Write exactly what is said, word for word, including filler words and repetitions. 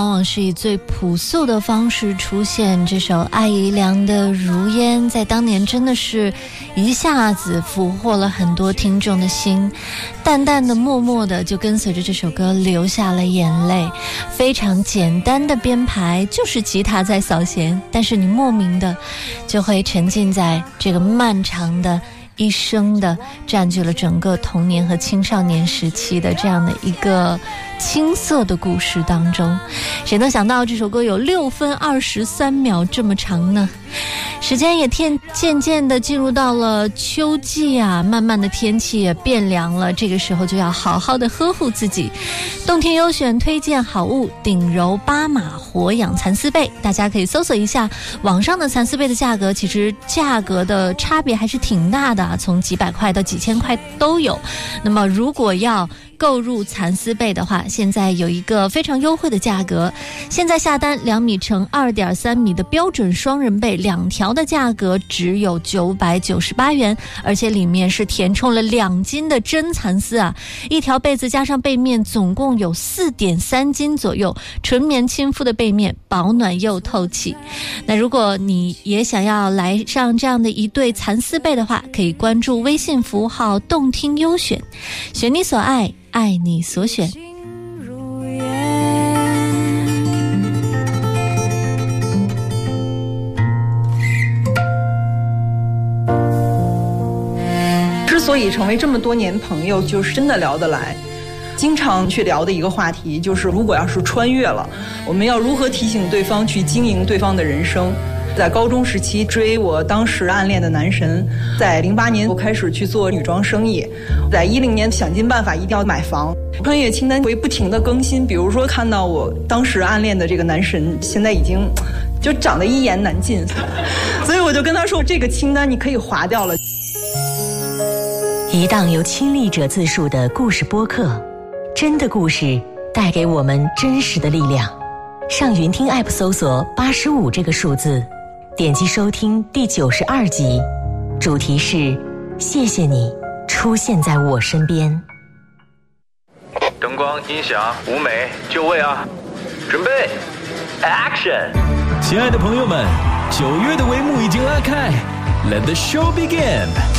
往往是以最朴素的方式出现。这首艾怡良的《如烟》在当年真的是一下子俘获了很多听众的心，淡淡的默默的就跟随着这首歌流下了眼泪。非常简单的编排，就是吉他在扫弦，但是你莫名的就会沉浸在这个漫长的一生的占据了整个童年和青少年时期的这样的一个青涩的故事当中。谁能想到这首歌有六分二十三秒这么长呢？时间也渐渐渐的进入到了秋季啊，慢慢的天气也变凉了，这个时候就要好好的呵护自己。动听优选推荐好物顶柔巴马活养蚕丝被，大家可以搜索一下网上的蚕丝被的价格，其实价格的差别还是挺大的，从几百块到几千块都有。那么如果要购入蚕丝被的话，现在有一个非常优惠的价格，现在下单两米乘二点三米的标准双人被两条的价格只有九百九十八元，而且里面是填充了两斤的真蚕丝啊，一条被子加上被面总共有四点三斤左右，纯棉亲肤的被面，保暖又透气。那如果你也想要来上这样的一对蚕丝被的话，可以关注微信服务号动听优选，选你所爱，爱你所选。 之所以成为这么多年朋友，就是真的聊得来。经常去聊的一个话题就是，如果要是穿越了，我们要如何提醒对方去经营对方的人生。在高中时期追我当时暗恋的男神，在零八年我开始去做女装生意，在一零年想尽办法一定要买房。穿越清单会不停的更新，比如说看到我当时暗恋的这个男神现在已经就长得一言难尽，所以我就跟他说，这个清单你可以划掉了。 一档由亲历者自述的故事播客，真的故事带给我们真实的力量。上云听 App 搜索八十五这个数字，点击收听第九十二集，主题是谢谢你出现在我身边。 灯光、音响、舞美，就位啊！准备 ，Action！ 亲爱的朋友们，九月的帷幕已经拉开 ，Let the show begin！